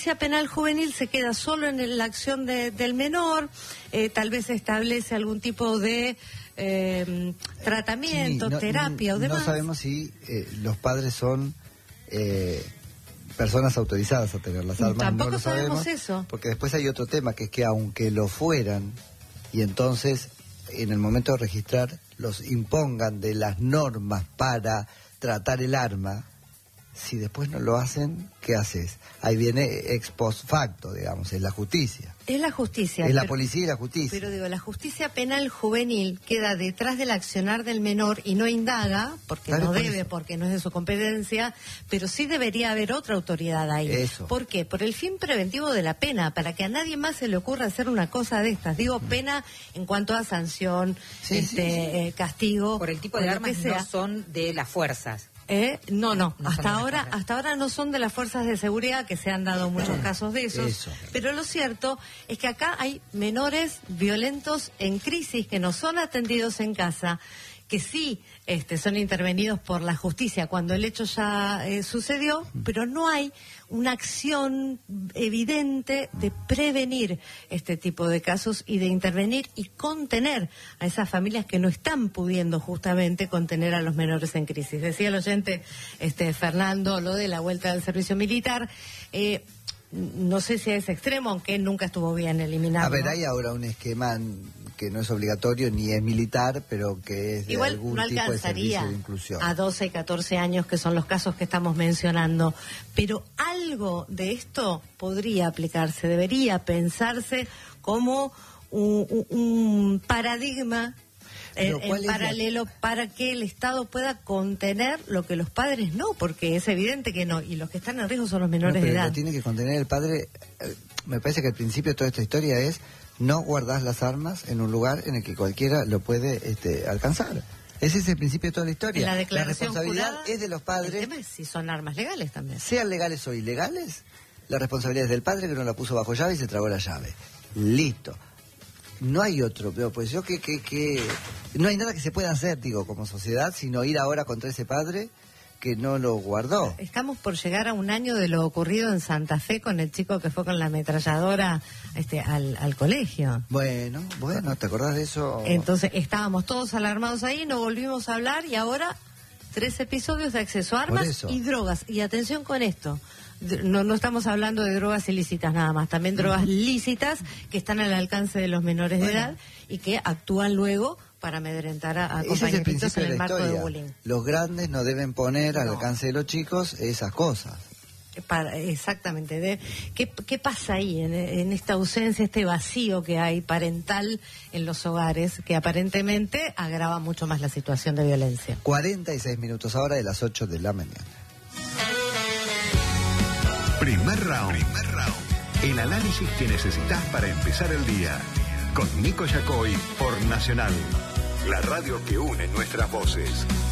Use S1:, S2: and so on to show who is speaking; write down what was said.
S1: justicia penal juvenil se queda solo en la acción del menor, tal vez establece algún tipo de tratamiento, terapia o demás.
S2: No sabemos si los padres son personas autorizadas a tener las armas.
S1: Tampoco
S2: no lo sabemos
S1: eso.
S2: Porque después hay otro tema, que es que aunque lo fueran, y entonces en el momento de registrar los impongan de las normas para tratar el arma, si después no lo hacen, ¿qué haces? Ahí viene ex post facto, digamos, es la justicia.
S1: Es la justicia.
S2: Es la policía y la justicia.
S1: Pero digo, la justicia penal juvenil queda detrás del accionar del menor y no indaga, porque no debe, porque no es de su competencia, pero sí debería haber otra autoridad ahí.
S2: Eso.
S1: ¿Por qué? Por el fin preventivo de la pena, para que a nadie más se le ocurra hacer una cosa de estas. Digo, pena en cuanto a sanción, castigo.
S3: Por el tipo de armas no son de las fuerzas.
S1: No, hasta ahora no son de las fuerzas de seguridad, que se han dado muchos casos de esos. Pero lo cierto es que acá hay menores violentos en crisis que no son atendidos en casa, que sí son intervenidos por la justicia cuando el hecho ya sucedió, pero no hay una acción evidente de prevenir este tipo de casos y de intervenir y contener a esas familias que no están pudiendo justamente contener a los menores en crisis. Decía el oyente Fernando lo de la vuelta del servicio militar. No sé si a ese extremo, aunque nunca estuvo bien eliminado.
S2: A ver, hay ahora un esquema que no es obligatorio ni es militar, pero que es de
S1: igual
S2: algún
S1: no
S2: tipo de servicio de inclusión.
S1: A 12, 14 años, que son los casos que estamos mencionando. Pero algo de esto podría aplicarse, debería pensarse como un paradigma en paralelo para que el Estado pueda contener lo que los padres no, porque es evidente que no, y los que están en riesgo son los menores de edad.
S2: Lo tiene que contener el padre. Me parece que el principio de toda esta historia es: no guardás las armas en un lugar en el que cualquiera lo puede alcanzar. Ese es el principio de toda la historia.
S1: La declaración
S2: la responsabilidad
S1: jurada,
S2: es de los padres.
S1: El tema es si son armas legales también.
S2: Sean legales o ilegales, la responsabilidad es del padre, que no la puso bajo llave y se tragó la llave. Listo. No hay otro, pero pues yo que no hay nada que se pueda hacer, digo, como sociedad, sino ir ahora contra ese padre que no lo guardó.
S1: Estamos por llegar a un año de lo ocurrido en Santa Fe con el chico que fue con la ametralladora al colegio.
S2: Bueno, ¿te acordás de eso?
S1: Entonces estábamos todos alarmados ahí, no volvimos a hablar y ahora 3 episodios de acceso a armas y drogas. Y atención con esto. No estamos hablando de drogas ilícitas nada más, también drogas lícitas que están al alcance de los menores de edad y que actúan luego para amedrentar a compañeritos en el marco de bullying.
S2: Los grandes no deben poner al alcance de los chicos esas cosas.
S1: Exactamente. ¿Qué pasa ahí en esta ausencia, este vacío que hay parental en los hogares, que aparentemente agrava mucho más la situación de violencia?
S2: 46 minutos ahora de las 8 de la mañana.
S4: Primer round. El análisis que necesitas para empezar el día. Con Nico Yacoy por Nacional. La radio que une nuestras voces.